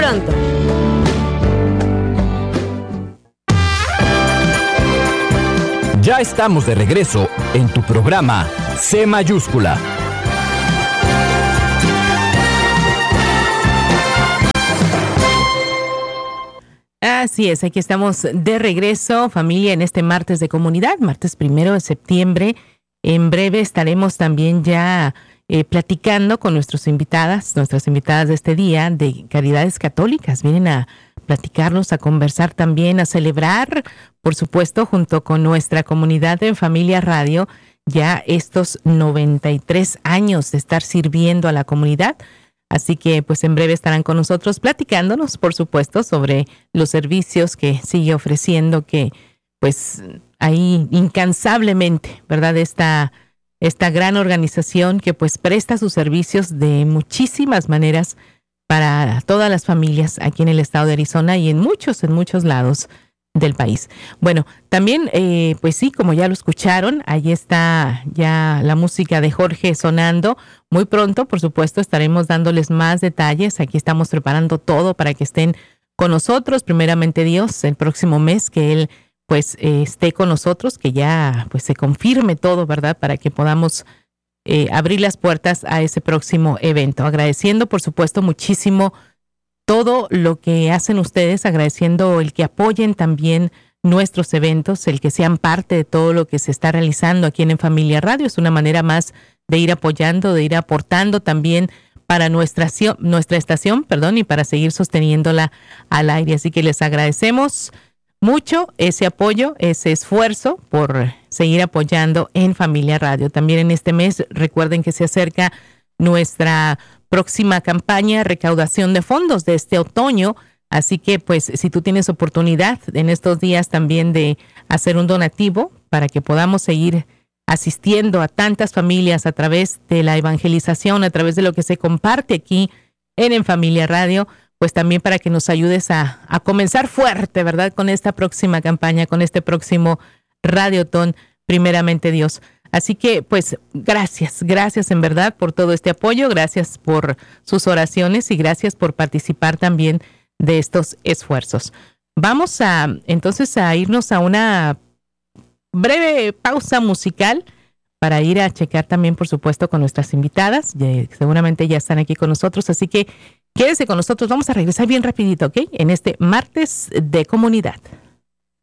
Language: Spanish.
pronto. Ya estamos de regreso en tu programa C Mayúscula. Así es, aquí estamos de regreso, familia, en este martes de comunidad, martes 1 de septiembre. En breve estaremos también ya platicando con nuestras invitadas de este día de Caridades Católicas. Vienen a platicarnos, a conversar también, a celebrar, por supuesto, junto con nuestra comunidad en Familia Radio, ya estos 93 años de estar sirviendo a la comunidad. Así que pues en breve estarán con nosotros platicándonos, por supuesto, sobre los servicios que sigue ofreciendo, que pues ahí incansablemente, ¿verdad? Esta gran organización que pues presta sus servicios de muchísimas maneras para todas las familias aquí en el estado de Arizona y en muchos lados del país. Bueno, también, pues sí, como ya lo escucharon, ahí está ya la música de Jorge sonando. Muy pronto, por supuesto, estaremos dándoles más detalles. Aquí estamos preparando todo para que estén con nosotros, primeramente Dios, el próximo mes, que Él pues esté con nosotros, que ya pues se confirme todo, ¿verdad? Para que podamos abrir las puertas a ese próximo evento. Agradeciendo, por supuesto, muchísimo todo lo que hacen ustedes, agradeciendo el que apoyen también nuestros eventos, el que sean parte de todo lo que se está realizando aquí en Familia Radio. Es una manera más de ir apoyando, de ir aportando también para nuestra estación, y para seguir sosteniéndola al aire. Así que les agradecemos mucho ese apoyo, ese esfuerzo por seguir apoyando en Familia Radio. También en este mes, recuerden que se acerca nuestra próxima campaña recaudación de fondos de este otoño, así que pues si tú tienes oportunidad en estos días también de hacer un donativo para que podamos seguir asistiendo a tantas familias a través de la evangelización, a través de lo que se comparte aquí en Familia Radio, pues también para que nos ayudes a comenzar fuerte, ¿verdad? Con esta próxima campaña, con este próximo Radiotón, primeramente Dios. Así que, pues, gracias en verdad por todo este apoyo, gracias por sus oraciones y gracias por participar también de estos esfuerzos. Vamos entonces a irnos a una breve pausa musical para ir a checar también, por supuesto, con nuestras invitadas. Seguramente ya están aquí con nosotros, así que quédese con nosotros. Vamos a regresar bien rapidito, ¿ok? En este martes de comunidad.